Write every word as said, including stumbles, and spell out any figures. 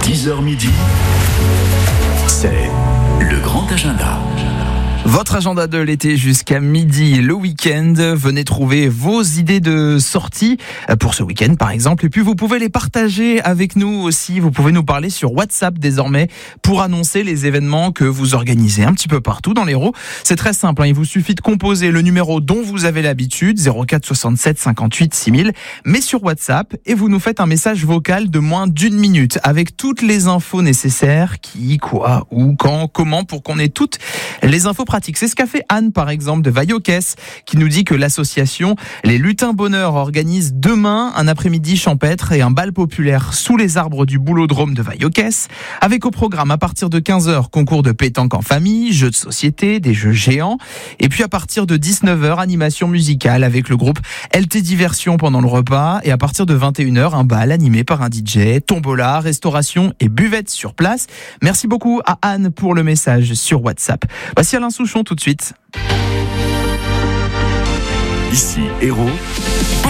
dix heures midi, c'est le grand agenda. Votre agenda de l'été jusqu'à midi, le week-end. Venez trouver vos idées de sortie pour ce week-end, par exemple. Et puis, vous pouvez les partager avec nous aussi. Vous pouvez nous parler sur WhatsApp désormais pour annoncer les événements que vous organisez un petit peu partout dans l'Hérault. C'est très simple, hein. Il vous suffit de composer le numéro dont vous avez l'habitude, zéro quatre soixante-sept cinquante-huit six mille, mais sur WhatsApp, et vous nous faites un message vocal de moins d'une minute avec toutes les infos nécessaires, qui, quoi, où, quand, comment, pour qu'on ait toutes les infos pratiques. C'est ce qu'a fait Anne, par exemple, de Vaillocès, qui nous dit que l'association Les Lutins Bonheur organise demain un après-midi champêtre et un bal populaire sous les arbres du boulodrome de Vaillocès, avec au programme à partir de quinze heures concours de pétanque en famille, jeux de société, des jeux géants, et puis à partir de dix-neuf heures animation musicale avec le groupe L T Diversion pendant le repas, et à partir de vingt et une heures un bal animé par un D J, tombola, restauration et buvette sur place. Merci beaucoup à Anne pour le message sur WhatsApp. Voici Alain Souchon tout de suite. Ici Hérault.